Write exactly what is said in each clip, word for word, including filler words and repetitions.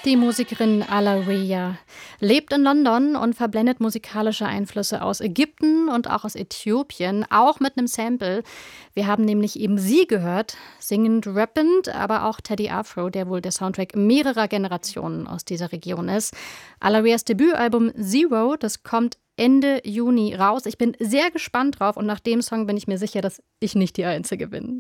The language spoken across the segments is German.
Die Musikerin Alaria lebt in London und verblendet musikalische Einflüsse aus Ägypten und auch aus Äthiopien, auch mit einem Sample. Wir haben nämlich eben sie gehört, singend, rappend, aber auch Teddy Afro, der wohl der Soundtrack mehrerer Generationen aus dieser Region ist. Alarias Debütalbum Zero, das kommt Ende Juni raus. Ich bin sehr gespannt drauf und nach dem Song bin ich mir sicher, dass ich nicht die Einzige bin.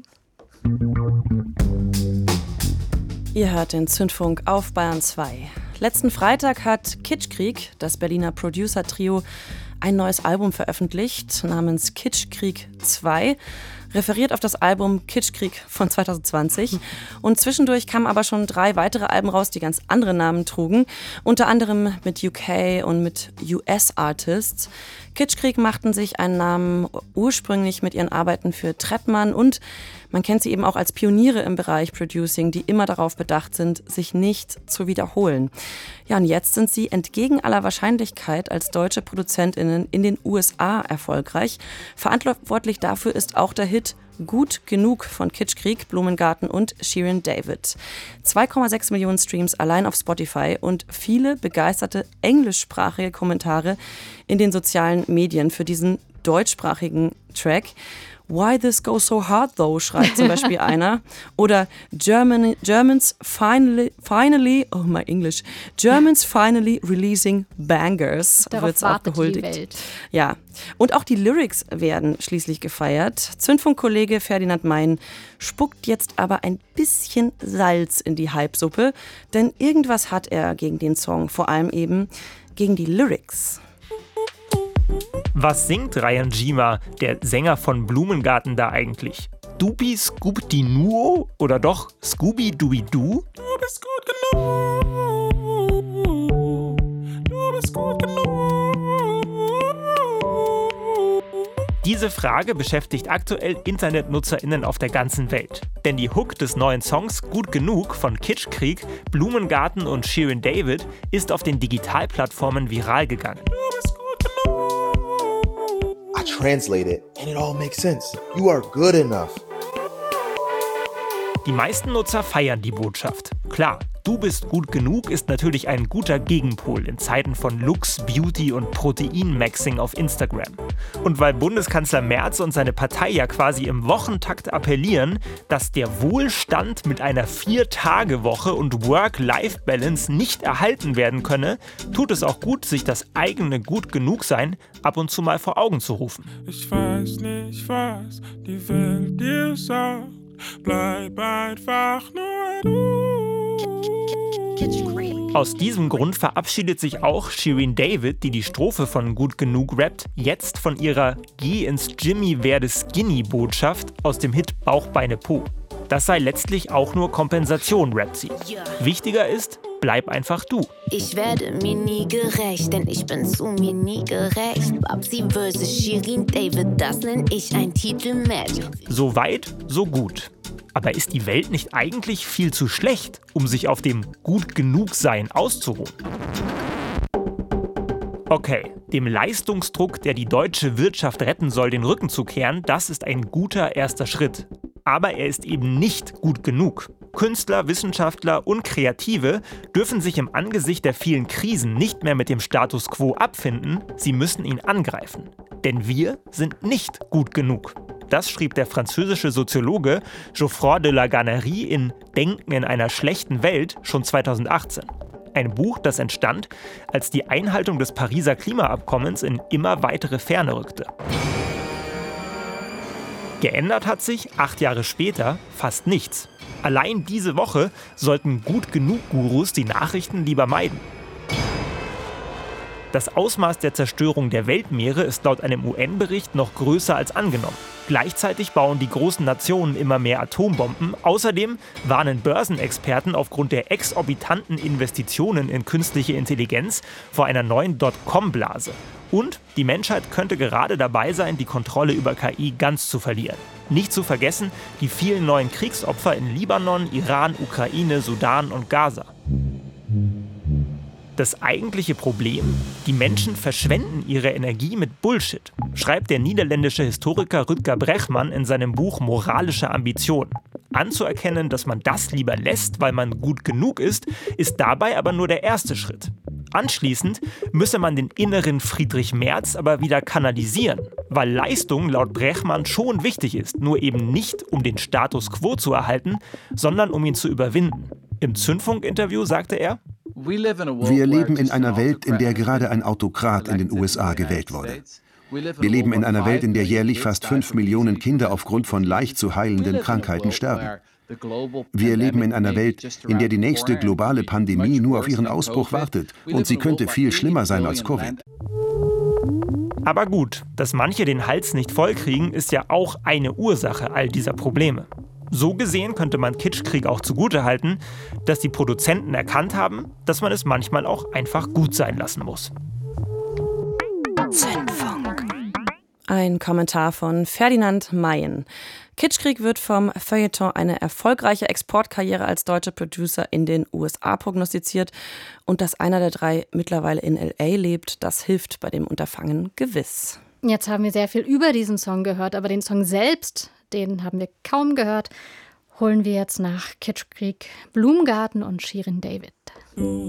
Ihr hört den Zündfunk auf Bayern zwei. Letzten Freitag hat Kitschkrieg, das Berliner Producer-Trio, ein neues Album veröffentlicht namens Kitschkrieg zwei, referiert auf das Album Kitschkrieg von zwanzig zwanzig. Und zwischendurch kamen aber schon drei weitere Alben raus, die ganz andere Namen trugen, unter anderem mit U K und mit U S-Artists. Kitschkrieg machten sich einen Namen ursprünglich mit ihren Arbeiten für Trettmann und man kennt sie eben auch als Pioniere im Bereich Producing, die immer darauf bedacht sind, sich nicht zu wiederholen. Ja, und jetzt sind sie entgegen aller Wahrscheinlichkeit als deutsche ProduzentInnen in den U S A erfolgreich. Verantwortlich dafür ist auch der Hit Gut genug von Kitschkrieg, Blumengarten und Shirin David. zwei Komma sechs Millionen Streams allein auf Spotify und viele begeisterte englischsprachige Kommentare in den sozialen Medien für diesen deutschsprachigen Track. Why this go so hard though, schreibt zum Beispiel einer. Oder German, Germans finally, finally, oh my English, Germans finally releasing bangers, wird's auch gehuldigt. Die Welt. Ja, und auch die Lyrics werden schließlich gefeiert. Zündfunk-Kollege Ferdinand Mein spuckt jetzt aber ein bisschen Salz in die Hype-Suppe, denn irgendwas hat er gegen den Song, vor allem eben gegen die Lyrics. Was singt Ryan Jima, der Sänger von Blumengarten, da eigentlich? Dubi Scooby Nuo oder doch Scooby Dooby Doo? Du bist gut genug. Du bist gut genug. Diese Frage beschäftigt aktuell InternetnutzerInnen auf der ganzen Welt. Denn die Hook des neuen Songs Gut genug von Kitschkrieg, Blumengarten und Shirin David ist auf den Digitalplattformen viral gegangen. Translate it and it all makes sense. You are good enough. Die meisten Nutzer feiern die Botschaft. Klar, du bist gut genug ist natürlich ein guter Gegenpol in Zeiten von Looks, Beauty und Protein-Maxing auf Instagram. Und weil Bundeskanzler Merz und seine Partei ja quasi im Wochentakt appellieren, dass der Wohlstand mit einer Vier-Tage-Woche und Work-Life-Balance nicht erhalten werden könne, tut es auch gut, sich das eigene Gut-Genug-Sein ab und zu mal vor Augen zu rufen. Ich weiß nicht, was die Welt dir sagt. Bleib einfach nur du. Aus diesem Grund verabschiedet sich auch Shirin David, die die Strophe von Gut genug rappt, jetzt von ihrer Geh ins Jimmy, werde skinny Botschaft aus dem Hit Bauch, Beine, Po. Das sei letztlich auch nur Kompensation, rappt sie. Wichtiger ist, bleib einfach du. Ich werde mir nie gerecht, denn ich bin zu mir nie gerecht. Babsi versus Shirin David, das nenn ich ein Titelmatch. So weit, so gut. Aber ist die Welt nicht eigentlich viel zu schlecht, um sich auf dem Gut-Genug-Sein auszuruhen? Okay, dem Leistungsdruck, der die deutsche Wirtschaft retten soll, den Rücken zu kehren, das ist ein guter erster Schritt. Aber er ist eben nicht gut genug. Künstler, Wissenschaftler und Kreative dürfen sich im Angesicht der vielen Krisen nicht mehr mit dem Status quo abfinden, sie müssen ihn angreifen. Denn wir sind nicht gut genug. Das schrieb der französische Soziologe Geoffroy de la Gannerie in Denken in einer schlechten Welt schon zweitausendachtzehn. Ein Buch, das entstand, als die Einhaltung des Pariser Klimaabkommens in immer weitere Ferne rückte. Geändert hat sich, acht Jahre später, fast nichts. Allein diese Woche sollten Gut-Genug-Gurus die Nachrichten lieber meiden. Das Ausmaß der Zerstörung der Weltmeere ist laut einem U N-Bericht noch größer als angenommen. Gleichzeitig bauen die großen Nationen immer mehr Atombomben. Außerdem warnen Börsenexperten aufgrund der exorbitanten Investitionen in künstliche Intelligenz vor einer neuen Dotcom-Blase. Und die Menschheit könnte gerade dabei sein, die Kontrolle über K I ganz zu verlieren. Nicht zu vergessen die vielen neuen Kriegsopfer in Libanon, Iran, Ukraine, Sudan und Gaza. Das eigentliche Problem? Die Menschen verschwenden ihre Energie mit Bullshit, schreibt der niederländische Historiker Rutger Bregman in seinem Buch Moralische Ambition. Anzuerkennen, dass man das lieber lässt, weil man gut genug ist, ist dabei aber nur der erste Schritt. Anschließend müsse man den inneren Friedrich Merz aber wieder kanalisieren, weil Leistung laut Brechmann schon wichtig ist, nur eben nicht, um den Status quo zu erhalten, sondern um ihn zu überwinden. Im Zündfunk-Interview sagte er: Wir leben in einer Welt, in der gerade ein Autokrat in den U S A gewählt wurde. Wir leben in einer Welt, in der jährlich fast fünf Millionen Kinder aufgrund von leicht zu heilenden Krankheiten sterben. Wir leben in einer Welt, in der die nächste globale Pandemie nur auf ihren Ausbruch wartet. Und sie könnte viel schlimmer sein als Covid. Aber gut, dass manche den Hals nicht vollkriegen, ist ja auch eine Ursache all dieser Probleme. So gesehen könnte man Kitschkrieg auch zugutehalten, dass die Produzenten erkannt haben, dass man es manchmal auch einfach gut sein lassen muss. Zündfunk. Ein Kommentar von Ferdinand Mayen. Kitschkrieg wird vom Feuilleton eine erfolgreiche Exportkarriere als deutscher Producer in den U S A prognostiziert. Und dass einer der drei mittlerweile in L A lebt, das hilft bei dem Unterfangen gewiss. Jetzt haben wir sehr viel über diesen Song gehört, aber den Song selbst, den haben wir kaum gehört. Holen wir jetzt nach Kitschkrieg Blumengarten und Shirin David.